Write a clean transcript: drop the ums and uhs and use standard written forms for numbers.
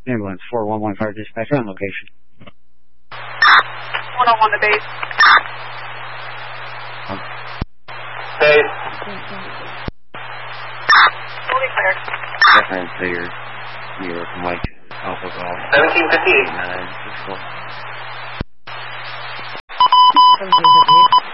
Ambulance 4115 dispatch on location. 101 to base. Base. Fully cleared. Definitely clear. You're Mike Alpha Golf. 1758. 964. 1758.